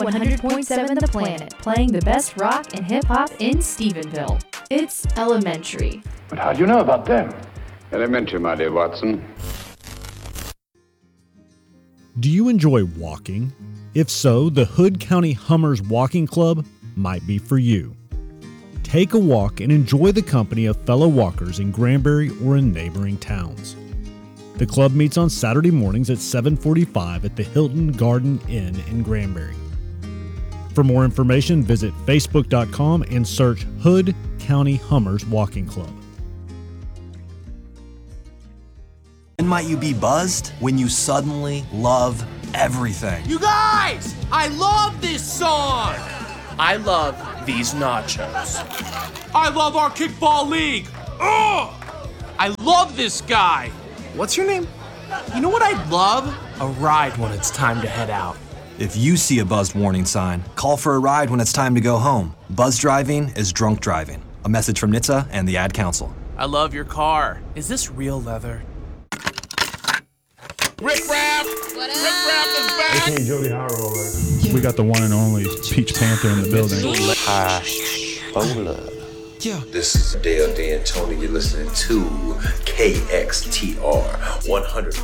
100.7 The Planet, playing the best rock and hip-hop in Stephenville. It's Elementary. But how do you know about them? Elementary, my dear Watson. Do you enjoy walking? If so, the Hood County Hummers Walking Club might be for you. Take a walk and enjoy the company of fellow walkers in Granbury or in neighboring towns. The club meets on Saturday mornings at 7:45 at the Hilton Garden Inn in Granbury. For more information, visit facebook.com and search Hood County Hummers Walking Club. When might you be buzzed? When you suddenly love everything. You guys! I love this song! I love these nachos. I love our kickball league! Ugh! I love this guy! What's your name? You know what I'd love? A ride when it's time to head out. If you see a buzzed warning sign, call for a ride when it's time to go home. Buzz driving is drunk driving. A message from NHTSA and the Ad Council. I love your car. Is this real leather? Rick Raff! Rick Raff is back! Hey, Jody Harrow. We got the one and only Peach Panther in the building. This is Dale D'Antoni. You're listening to KXTR 100.